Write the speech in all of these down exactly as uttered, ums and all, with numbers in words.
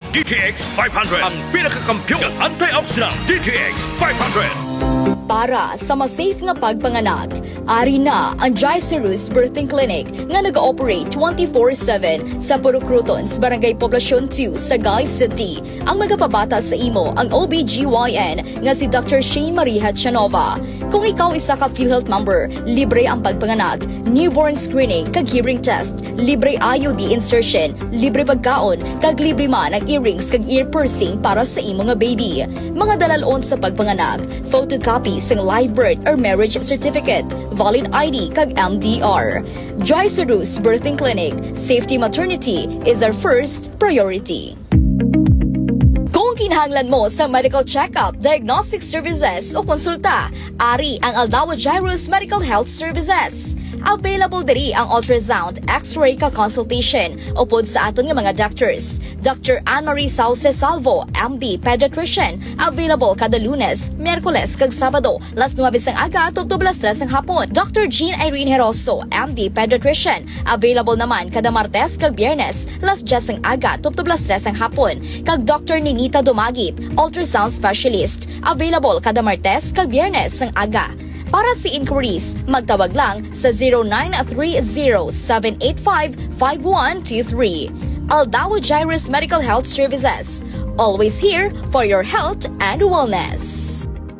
D T X five hundred, ang pinakakampiyon ng antioxidant. D T X five hundred. Para sa mas safe nga pagpanganak, ari na ang Gicerus Birthing Clinic nga nag-ooperate twenty-four seven sa Purukrutons, Barangay Poblacion two, Sagay City. Ang magapabata sa imo ang O B G Y N nga si Doctor Shane Marie Hatchanova. Kung ikaw isa ka PhilHealth member, libre ang pagpanganak, newborn screening, kag hearing test, libre I U D insertion, libre pagkaon, kag libre man ang earrings kag ear piercing para sa imo nga baby. Mga dalalon sa pagpanganak, photocopy ng live birth or marriage certificate, valid I D kag M D R. Gicerus Birthing Clinic, safety maternity is our first priority. Kung kinahanglan mo sa medical check-up, diagnostic services o konsulta, ari ang Aldao Gicerus Medical Health Services. Available diri ang ultrasound, x-ray ka consultation upod sa aton nga mga doctors. Doctor Anne-Marie Sauce Salvo, M D Pediatrician, available kada Lunes, Miyerkules kag Sabado, las nuwabes ang aga tubtob las tres ang hapon. Doctor Jean Irene Heroso, M D Pediatrician, available naman kada Martes kag Biyernes, las diyes ang aga tubtob las tres ang hapon. Kag Doctor Ninita Dumagip, ultrasound specialist, available kada Martes kag Biyernes ang aga. Para sa inquiries, magtawag lang sa zero nine three zero seven eight five five one two three. Aldao Gicerus Medical Health Services. Always here for your health and wellness.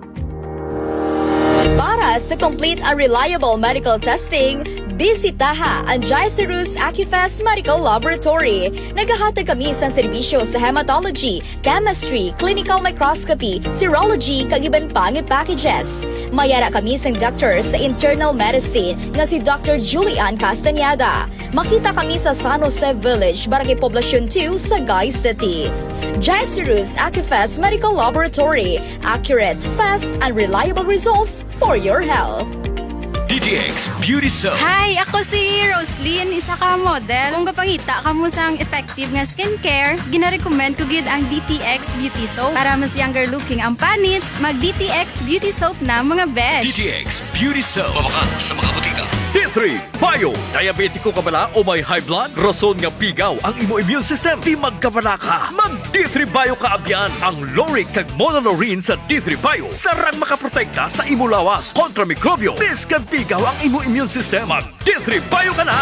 Para sa complete and reliable medical testing, bisitaha ang Gicerus Acufest Medical Laboratory. Naghahatag kami sa serbisyo sa hematology, chemistry, clinical microscopy, serology, kag iban pang packages. Mayara kami sa doctor sa internal medicine nga si Doctor Julian Castañeda. Makita kami sa San Jose Village, Barangay Poblacion two, Sagay City. Gicerus Acufest Medical Laboratory. Accurate, fast, and reliable results for your health. D T X Beauty Soap. Hi, ako si Roslyn, isa ka model. Kung kapangita ka mo sang effective nga skincare, gina-recommend ko gid ang D T X Beauty Soap. Para mas younger looking ang panit, mag D T X Beauty Soap na mga besh. D T X Beauty Soap. Mabakan sa mga butika. D three Bio. Diabetiko ka bala o may high blood? Rason nga pigaw ang imo immune system. Di magkabala ka. Mag D three Bio ka abyan. Ang Loric kag Monolorine sa D three Bio. Sarang makaprotekta sa imo lawas kontra mikrobyo. Biskan pigaw ang imo immune system. Mag D three Bio ka na.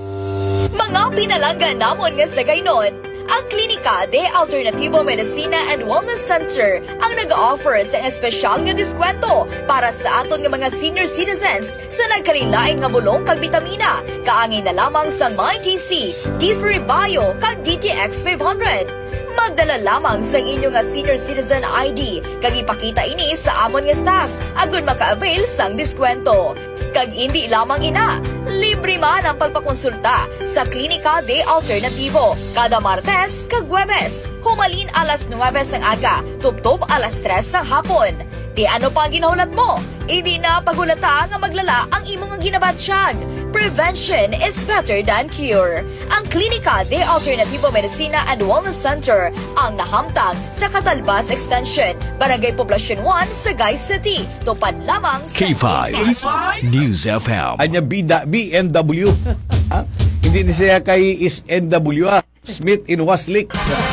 Mga pinalanggan namon nga sa gaynon, ang Klinika de Alternativo Medicina and Wellness Center ang nag-offer sa espesyal nga diskwento para sa aton nga mga senior citizens sa nagkalilain nga bulong kag bitamina. Kaangay na lamang sa MyTC, D three Bio kag D T X five hundred. Magdala lamang sa inyo nga senior citizen I D kag ipakita ini sa amon nga staff agon maka-avail sang diskwento. Kag hindi lamang ina, libre man ang pagpakonsulta sa Klinika de Alternativo kada Martes kag Huwebes. Humalin alas nuwebes ang aga, tubtob alas tres ang hapon. Di ano pa ginahulat mo? Hindi na pagulata nga maglala ang imong ginabatsyag. Prevention is better than cure. Ang Klinika de Alternativo Medicina and Wellness Center ang nahamtang sa Catalbas Extension, Barangay Poblacion one, Sagay City. Tupad lamang sa K five News F M. Anya bida B M W. Ha? Hindi ni siya kay is N W ah. Smith in Westlake.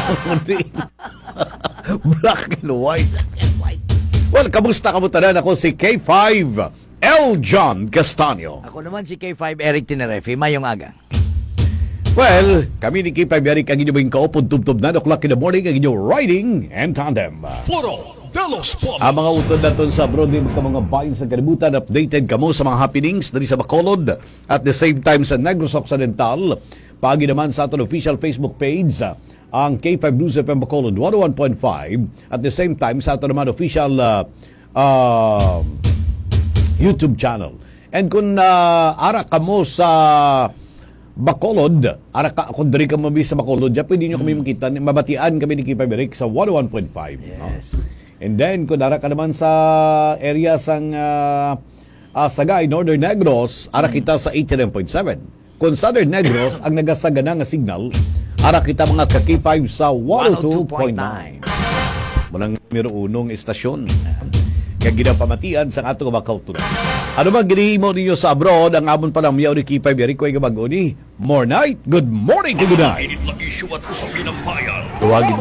Black and white. Well, kamusta kamutanan? Ako si K five L. John Castanyo. Ako naman si K five Eric Tinerefe, mayong aga. Well, kami ni K five Eric ang inyong kaupod tubtob nine o'clock in the morning ang inyong riding and tandem. Foro Delos Pop. Ang mga utod natin sa abroad din ka mga bayan sa kalibutan, updated kamo sa mga happenings dali sa Bacolod at the same time sa Negros Occidental. Pagi naman sa aton official Facebook page ang K five News F M Bacolod one oh one point five at the same time sa aton naman official uh, uh, YouTube channel. And kung uh, ara ka mo sa Bacolod, ara ka kung dari ka mabi sa Bacolod, ya pwede nyo kami makita, mabatian kami ni K five Eric sa one oh one point five. Yes. No? And then kung ara ka naman sa area sang uh, uh, Sagay, Northern Negros, ara kita sa eighty-nine point seven. Kung Southern Negros ang nagasagana nga signal, ara kita mga ka K five sa one oh two point nine. Munang numero unong estasyon. Kaya ginapamatian sa ato nga makautunan. Ano bang ginihimo ninyo sa abroad? Ang amon pa lang miyaw ni K five Eric ko ay gabagoni. More night, good morning, good night. Init lang issue at usapin ng bayan. Tuwagin no? Foro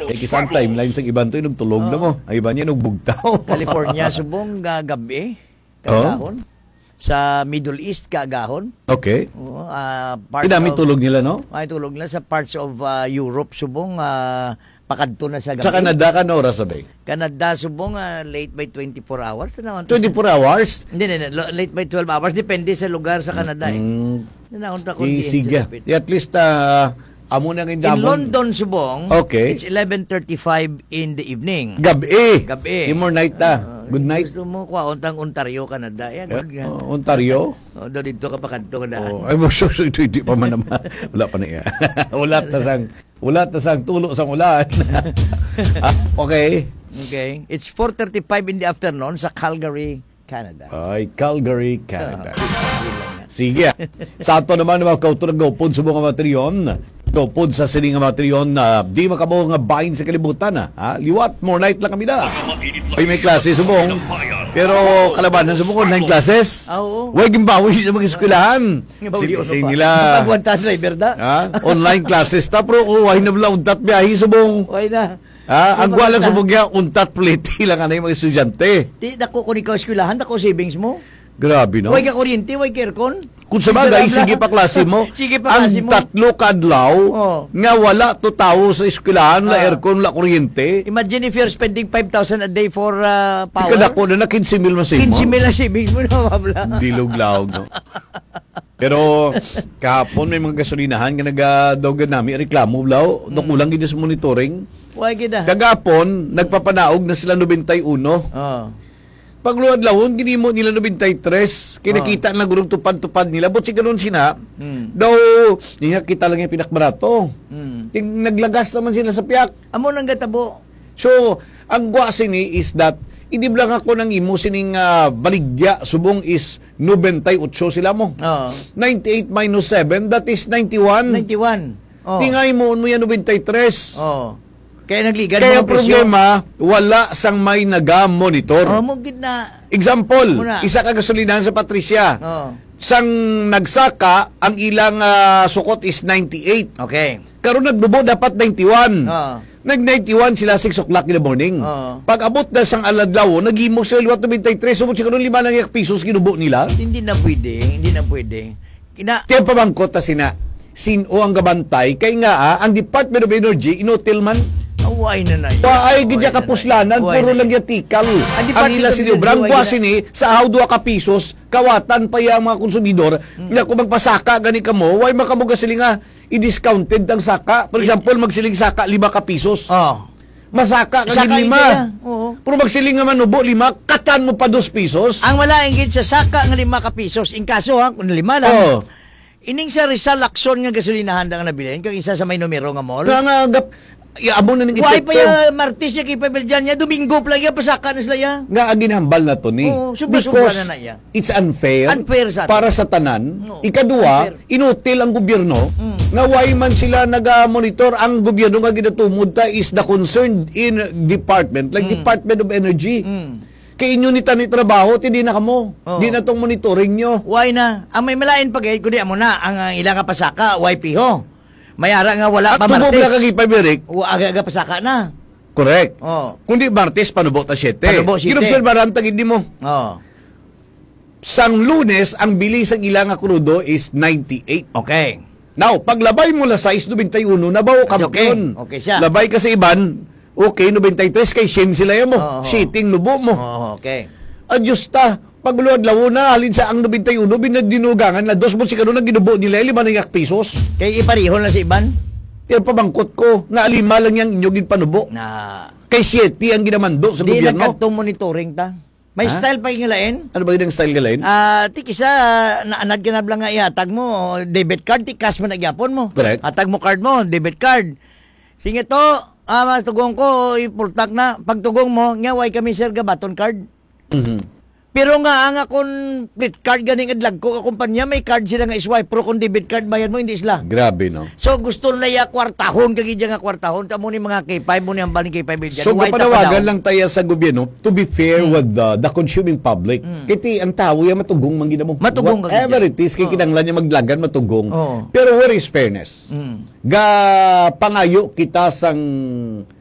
Eh, kisang timeline sa iban to, tulog na mo. Ay, iba niya, bugtaw. California, subong uh, gabi, kagahon. Sa Middle East, kagahon. Okay. Oo, uh, parts Pinamit of- tulog nila, no? Ay, tulog nila sa parts of uh, Europe, subong uh, pakadto na sa gabi. Sa Canada, ka na oras sabi? Canada, subong uh, late by twenty-four hours. Ano, twenty-four hours? Hindi, hindi, hindi. Late by twelve hours. Depende sa lugar sa Canada. Eh. Mm, Nanaunta ko eh, di- sige. di- At least, uh, amo na In damon. London, subong, Okay. it's eleven thirty-five in the evening. Gabi. Gabi. Imor night ta. Good night. Gusto mo, kuha, untang Ontario, Canada. Yan, good nga. Uh, Ontario. Oh, do dito ka pa kanto ka Oh, ay mo so, so, ito, hindi pa man naman. Wala pa na iya. Wala ta sang wala ta sang tulo sang ulan. Ah, okay. Okay. It's four thirty-five in the afternoon sa Calgary, Canada. Ay, Calgary, Canada. Sige. Sa ato naman mga kauturag gopod sa mga matriyon. Gopod sa sining nga matriyon na di makabo nga bahin sa kalibutan na. Ha? Liwat, more night lang kami na. Ay, may klase subong. Pero kalabanan subong online classes. Ah, oo. Huwag gimbawi sa mga eskwelahan. Sing nila. Pagwantan driver da. Ha? Online classes ta pero kuhay na bala untat biyahe subong. Why na? Ha? Ang walang subong ya untat pleti lang anay mga estudyante. Di dako ko ni ka eskwelahan, dako savings mo. Grabe no. Why ka kuryente, why ka aircon? Kung sa bagay, sige pa klase mo. Sige pa klase ang mo. tatlo kadlaw Oh. nga wala to tao sa eskwelahan, la Ah. aircon, la kuryente. Imagine if you're spending five thousand a day for uh, power. Tika ko na na quince mil masig mo. quince mil na savings mo na mabla. Dilog-laog, no? Pero kahapon may mga gasolinahan nga nagadawagan namin reklamo blaw, mm. kulang gid sa monitoring. Why kita? Kagapon nagpapanaog na sila ninety-one. Oh. Pagluwad lawon ginimo nila ninety-three. Kinakita na gurong tupad-tupad nila. But si ganun sina, Mm. daw niya kita lang yung pinakbarato. Mm. Ting naglagas naman sila sa piyak. Amo nang gatabo. So, ang gwa sini is that hindi lang ako nang imo sining uh, baligya subong is ninety-eight sila mo. Oh. ninety-eight minus seven, that is ninety-one. ninety-one. Oh. Tingay mo mo yan ninety-three. Oh. Kaya nagligan Kaya mga presyo. problema, wala sang may naga-monitor. Oh, mo gid na. Example, Muna. isa ka gasolinahan sa Patricia. Oh. Sang nagsaka, ang ilang ah, sukot is ninety-eight. Okay. Karon nagdubo dapat ninety-one. Oh. Nag ninety-one sila six o'clock in the morning. Oo. Pag abot na sang aladlaw, nagimok sila liwat ninety-three. Sumot siya karon lima lang yak pisos ginubo nila. Hindi na pwede, hindi na pwede. Kina Kaya pabangkot ta sina. Sino ang gabantay? Kay nga ah, ang Department of Energy, inotil man. away na na. Waay gidya kapuslanan, puro lang yung tikal. Ang Department ila of sini, Energy, brang why buwa gina- sini, sa how duwa ka pisos, kawatan pa yung mga konsumidor, nga kung magpasaka gani ka mo, why makamuga sila nga, i-discounted ang saka. For example, magsiling saka, lima ka pisos. Oh. Masaka ka Saka gin lima. gid na, oo. Pero magsiling nga manubo, lima, katan mo pa dos pisos. Ang wala ingid sa saka nga lima ka pisos. In kaso ha, kung lima lang. Oo. Ining sa Rizal Lacson nga gasolinahan da nga nabilin, kag isa sa may numero nga mall. Nga nga, gap, iabon na ng Why pa epekto. ya Martes ya kay Pabeljan niya, Domingo pa lang ya, pasaka na sila ya. Nga aginhambal na to ni. Oo, sobra-sobra Because na na iya. it's unfair, Unfair sa atin. para sa tanan. Oo, Ikaduwa, unfair. inutil ang gobyerno Mm. nga why man sila naga-monitor. Ang gobyerno nga ginatumod ta is the concerned in department, like Department of Energy. Mm. Kay inyo ni tani trabaho, hindi na kamo. Oo. Di na tong monitoring nyo. Why na? Ang may malain pa gayud kundi amo na ang uh, ilang nga pasaka, Y P ho. Mayara nga wala At pa tubog Martes. na kagipay, Eric. Wa aga-aga pasaka na. Correct. Oh. Kundi Martes, panubo ta siyete. Panubo siyete. Ginobserbaran tagid mo. Oh. Sang Lunes, ang bilis ang ilang nga krudo is ninety-eight. Okay. Now, paglabay mo la size ninety-one, nabaw kampiyon. Okay. Okay siya. Labay ka sa iban, okay, ninety-three kay Shen sila yan mo. Oo. Shitting nubo mo. Oh, okay. Adjusta, pagluwad lawo na, halin sa ang ninety-one, binadinugangan na dos mo si kanunang ginubo nila, lima na yak pisos. Kay iparihon lang sa iban Yan pabangkot ko, nga lima lang yung inyong panubo. na Kay Siete ang ginamando sa di gobyerno. nagkatong monitoring ta. May Ha? style pa ingalain. Ano ba yung style galain? Ah, ti kisa naanad ka na blang nga ihatag mo debit card ti cash mo nagyapon mo. Correct. Hatag mo card mo, debit card. Sige to, ah mas tugong ko ipultak na. Pagtugong mo, nga way kami sir ga baton card. Mhm. Pero nga ang akong split card ganing adlag ko ka kumpanya may card sila nga iswipe pero kung debit card bayad mo hindi sila. Grabe, no? So gusto nila ya kwartahon kag nga kwartahon tamo ni mga K five mo ni ang baling K five bilyan. So, kapanawagan lang tayo sa gobyerno to be fair with the, the consuming public. Kiti, ang tao yan matugong manggina mo. Matugong ka Whatever gid. it is, kay Oo. kinanglan niya maglagan, matugong. Oo. Pero where is fairness? Mm. Ga pangayo kita sang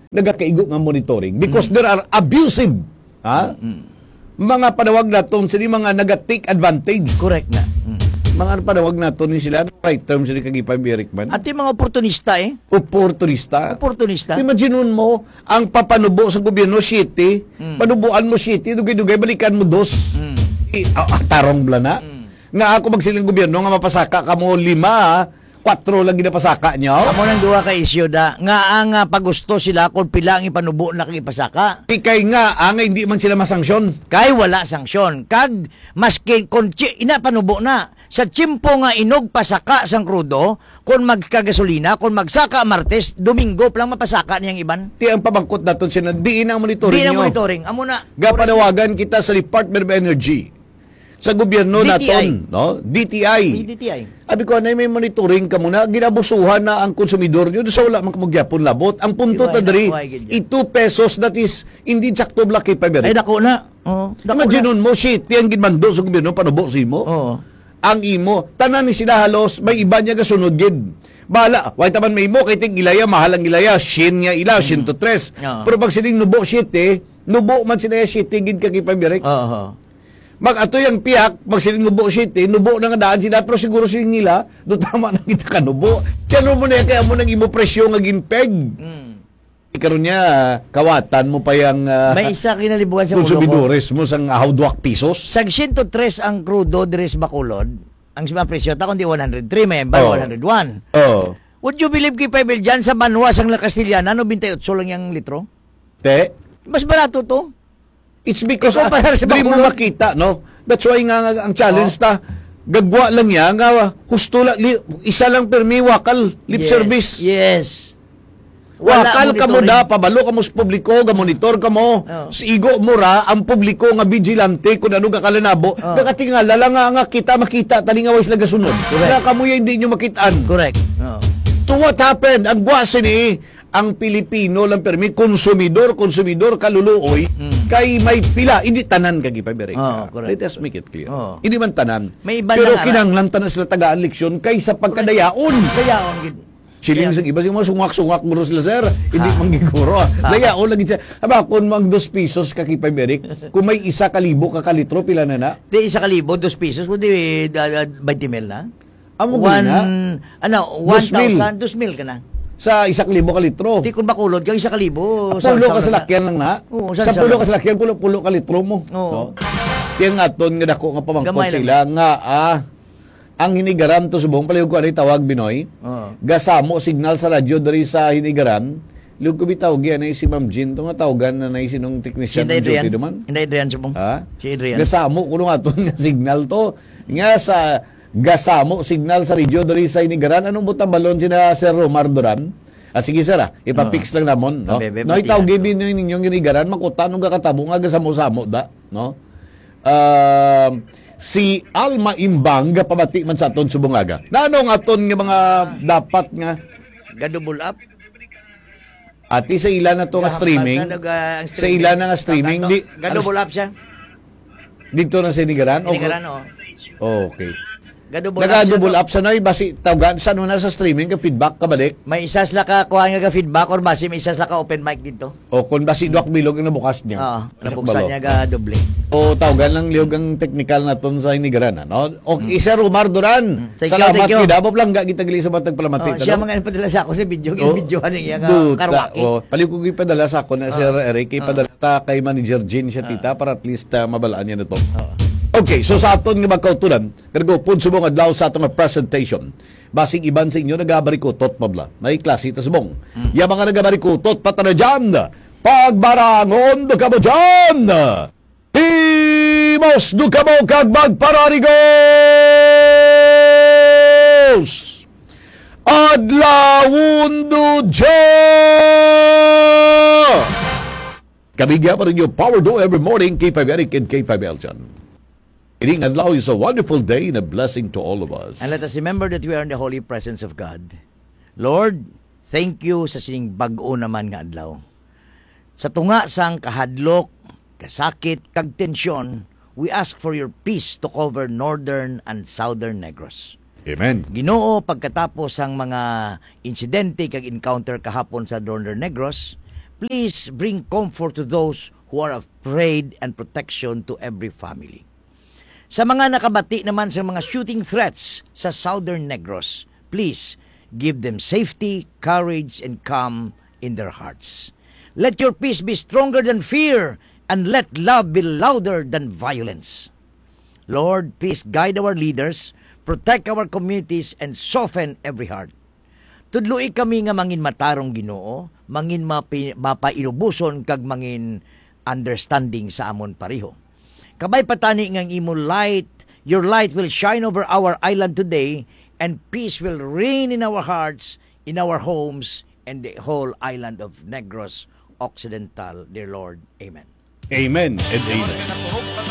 nagakaigo nga monitoring because there are abusive ha mga panawag naton sini mga naga-take advantage. Correct na. Mm. Mga panawag naton ni sila right term sila kagipay Eric man. At yung mga oportunista eh. Oportunista. Oportunista. Imagineon mo ang papanubo sa gobyerno city, Mm. panubuan mo city, dugay-dugay balikan mo dos. Mm. I, ah, ah, tarong blana. Mm. Nga ako magsiling gobyerno nga mapasaka kamo lima, kwatro lang ginapasaka nyo. Amo nang duwa ka isyu da nga ang uh, pagusto sila kung pila ang ipanubo na kang ipasaka. Ikay nga, ang hindi man sila masanksyon. Kay wala sanksyon. Kag maski kung chi, ina panubo na sa tsimpo nga inog pasaka sang krudo kung magkagasolina, kung magsaka Martes, Domingo lang mapasaka niyang iban. Ti ang pabangkot naton sila, di na monitoring Di na nyo. monitoring. Amo na. Gapanawagan kita sa Department of Energy. Sa gobyerno D T I. naton, no? D T I. D T I. Abi ko na may monitoring ka muna, ginabusuhan na ang konsumidor nyo, sa wala man kamugyapon labot. Ang punto Iway ta diri, na, iway gid yan. i two pesos, that is, hindi sakto blaki pa Ay dako na. Oh, dako Imagine na. nun mo, shit, yan ginmando sa gobyerno, panubo si mo. Oo. Ang imo, tanan ni sila halos, may iba niya kasunod gid. Bala, why taman may mo, kay ting ilaya, mahal ang ilaya, shin niya ila, shin to tres. Oo. Pero pag sining nubo shit eh, nubo man sila shit, gid ka kipabirek. Oo. Mag ato yung piyak, mag siling nubo shit eh, nubo na nga daan sila, pero siguro siling nila, do tama na kita ka nubo. Kaya mo na kaya mo nang imo presyo nga ginpeg. Mm. Ikaroon niya, kawatan mo pa yung uh, May isa kinalibugan sa ulo ko. konsumidores mo sang hawdwak pesos. Sag one oh three ang krudo diri sa Bacolod, ang sima presyo ta kundi one oh three, may ba Oh. one oh one. Oh. Would you believe kay Pavel dyan sa Banwa sang La Castillana no twenty-eight lang yung litro? Te, Mas barato to. it's because Ikaw uh, para sa di mo Bacolod. makita, no? That's why nga, nga ang challenge Oh. ta, gagwa lang niya, nga husto lang, li, isa lang permi, wakal, lip Yes, service. Yes. Wala Wakal ka mo monitoring. da, pabalo ka mo sa publiko, ga-monitor ka mo. Oh. Sa igo mo ra, ang publiko nga vigilante, kung ano ka kalanabo, Oh. nakatingala lang nga, nga kita makita, talingawais na gasunod. Correct. Kaya kamuya hindi nyo makitaan. Correct. Oh. So what happened? Ang gwasi ni ang Pilipino lang permi konsumidor, konsumidor kaluluoy Mm. kay may pila, hindi tanan kagi pa Amerika. Oh, correct. Let us make it clear. Oh. Hindi man tanan. May iba Pero na nga, kinahanglan tanan sila tagaan leksyon kay sa pagkadayaon. Kaya on gid. Siling sa iba sing mga sungwak-sungwak mo sila sir, hindi man giguro. Dayaon lagi siya. Aba kun mang dos pesos ka kay Amerika, kung may isa kalibo ka kalitro pila na na. Di isa kalibo, dos pesos, kundi uh, twenty mil na. Amo One, na ano, one Dos mil. thousand, dos mil ka na. sa isa kalibo ka litro. Di kung Bacolod, kang isa kalibo. Pulo ka sa lakyan lang na. Oo, sa saan- pulo saan- ka sa lakyan, pulo-pulo ka litro mo. Oo. No? Kaya nga ton nga dako nga pamangkot Gamay lang. sila nga ah, ang hinigaran to subong palihog ko ani tawag Binoy. Oo. Gasamo signal sa radyo diri sa hinigaran. Lug ko bitaw gi anay si Ma'am Jean to nga tawagan na nay sinong Si technician ng Adrian. duty duman. Hindi Adrian subong. Ha? Si Adrian. Gasamo kuno nga ton nga signal to. Nga sa gasamo signal sa radyo diri sa hinigaran anong butang balon sina Sir Romar Duran? Ah, sige sir ah, ipapix lang namon, no? Bebe, No, itaw batihan. gibi ninyo ninyong ginigaran, makutan nung kakatabo nga gasamo-samo da, no? Um, si Alma Imbang pabati man sa aton subungaga. Nanong aton nga mga dapat nga Gadubol up. ati sa ilan na to nga streaming, sa ilan na nga streaming, di, Gadubol up siya. dito na sa Hinigaran? O- Hinigaran, oo. Okay. Gadubol Naka-double siya up sa noy, basi tawagan, saan mo na sa streaming, ka feedback, kabalik? to. May isas la ka kuha nga ka feedback or basi may isas la ka open mic dito. O kung basi duwak bilog ang nabukas niya. Oo, Sa nabuksan balo. niya ga doble. O tawagan lang liog ang technical na ton sa Hinigaran, no? O isa Romar Duran. Thank you, Salamat thank you. kay Dabo lang ga kita gali sa batang palamati. Oh, siya mga ipadala sa ako sa video, Oh, yung video ano nga Duta. karwaki. O, palikog ipadala sa ako na Sir Eric, ipadala ta kay Manager Jean siya tita para at least uh, mabalaan niya nito. Okay, so sa aton nga magkautulan, kargo pud subong adlaw sa aton nga presentation. Basing iban sa inyo nagabarikutot mabla. May klase ta subong. Hmm. Ya mga nagabarikutot patana dyan. Pagbarangon do kamo dyan. Himos do kamo kag magpararigos. Adlawon do dyan. Kabigyan pa rin yung Power Do every morning, K five Eric and K five Elton. Ining adlaw is a wonderful day and a blessing to all of us. And let us remember that we are in the holy presence of God. Lord, thank you sa sining bag-o naman nga adlaw. Sa tunga sang kahadlok, kasakit, kag tensyon, we ask for your peace to cover northern and southern Negros. Amen. Ginoo, pagkatapos ang mga insidente kag encounter kahapon sa Northern Negros, Please bring comfort to those who are afraid and protection to every family. Sa mga nakabati naman sa mga shooting threats sa Southern Negros, please give them safety, courage, and calm in their hearts. Let your peace be stronger than fear, and let love be louder than violence. Lord, please guide our leaders, protect our communities, and soften every heart. Tudloi kami nga mangin matarong Ginoo, mangin mapi, mapailubuson kag mangin understanding sa amon pareho. Kabay patani ngang imo light, your light will shine over our island today, and peace will reign in our hearts, in our homes, and the whole island of Negros Occidental, dear Lord. Amen. Amen and amen.